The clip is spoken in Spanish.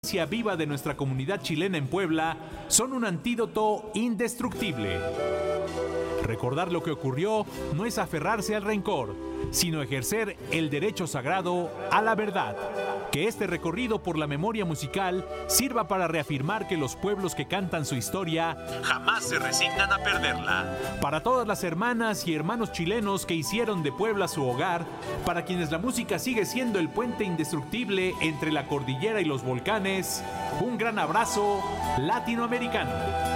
viva de nuestra comunidad chilena en Puebla son un antídoto indestructible. Recordar lo que ocurrió no es aferrarse al rencor, sino ejercer el derecho sagrado a la verdad. Que este recorrido por la memoria musical sirva para reafirmar que los pueblos que cantan su historia jamás se resignan a perderla. Para todas las hermanas y hermanos chilenos que hicieron de Puebla su hogar, para quienes la música sigue siendo el puente indestructible entre la cordillera y los volcanes, un gran abrazo latinoamericano.